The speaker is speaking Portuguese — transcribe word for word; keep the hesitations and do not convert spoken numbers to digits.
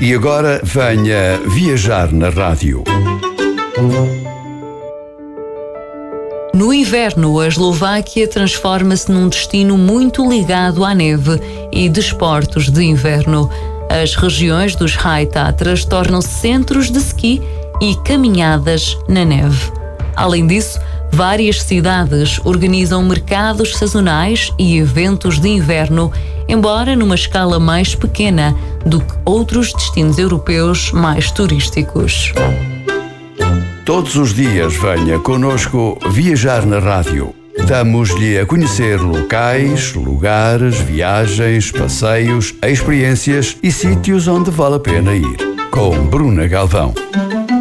E agora venha viajar na rádio. No inverno, a Eslováquia transforma-se num destino muito ligado à neve e desportos de inverno. As regiões dos High Tatras tornam-se centros de ski e caminhadas na neve. Além disso, várias cidades organizam mercados sazonais e eventos de inverno, embora numa escala mais pequena do que outros destinos europeus mais turísticos. Todos os dias venha conosco viajar na rádio. Damos-lhe a conhecer locais, lugares, viagens, passeios, experiências e sítios onde vale a pena ir. Com Bruna Galvão.